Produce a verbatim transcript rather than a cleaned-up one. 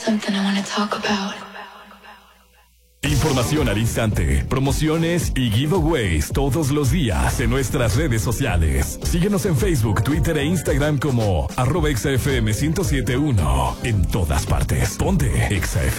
something I want to talk about. Información al instante, promociones y giveaways todos los días en nuestras redes sociales. Síguenos en Facebook, Twitter e Instagram como arroba Exa F M ciento siete punto uno. En todas partes. Ponte Exa F M.